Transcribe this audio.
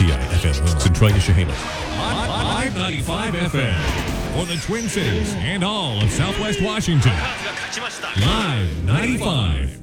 WTI FM Centralia Chehalis. Live 95 FM for the Twin Cities and all of Southwest Washington. Live 95.